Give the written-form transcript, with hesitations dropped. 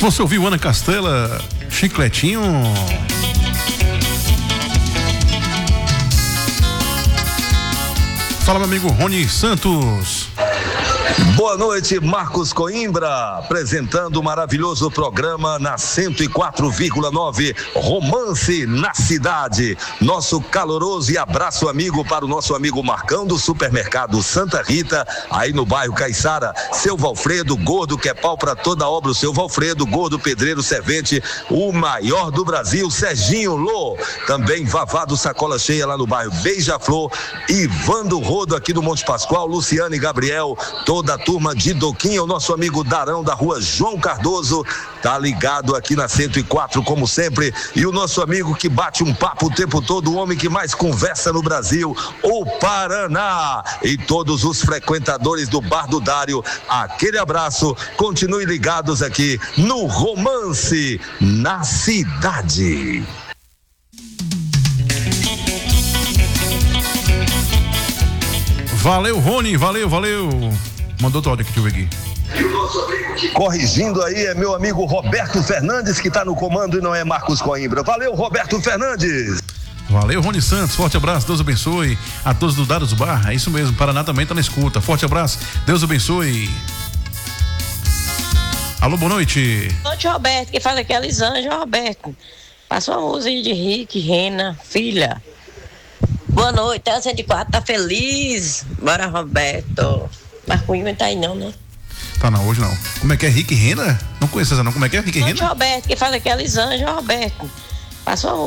Você ouviu Ana Castela, Chicletinho? Fala, meu amigo Rony Santos. Boa noite, Marcos Coimbra, apresentando o maravilhoso programa na 104,9, Romance na Cidade. Nosso caloroso e abraço amigo para o nosso amigo Marcão do Supermercado Santa Rita, aí no bairro Caiçara. Seu Valfredo, gordo que é pau para toda obra, o seu Valfredo, gordo pedreiro servente, o maior do Brasil, Serginho Lô. Também Vavá do Sacola Cheia lá no bairro Beija-Flor, Ivan do Rodo aqui do Monte Pascoal, Luciano e Gabriel, toda a turma de Doquinha, o nosso amigo Darão da rua João Cardoso, tá ligado aqui na 104 como sempre, e o nosso amigo que bate um papo o tempo todo, o homem que mais conversa no Brasil, o Paraná, e todos os frequentadores do Bar do Dário, aquele abraço, continue ligados aqui no Romance na Cidade. Valeu, Rony, valeu. Mandou todo aqui, deixa eu ver aqui. Corrigindo aí, é meu amigo Roberto Fernandes que tá no comando e não é Marcos Coimbra. Valeu, Roberto Fernandes. Valeu, Rony Santos, forte abraço, Deus abençoe a todos do Dados Bar, é isso mesmo, Paraná também tá na escuta, forte abraço, Deus abençoe. Alô, boa noite. Boa noite, Roberto, quem fala aqui é a Elisângela, Roberto. Passou uma música de Rick, Rena, filha. Boa noite, a 104 tá feliz. Bora, Roberto. Mas Coimbra não tá aí não, né? Tá não, hoje não. Como é que é, Rick Rena? Não conheço essa não, como é que é, Rick Rena? Boa noite, Roberto, quem fala aqui é a Elisângela, Roberto. Passou uma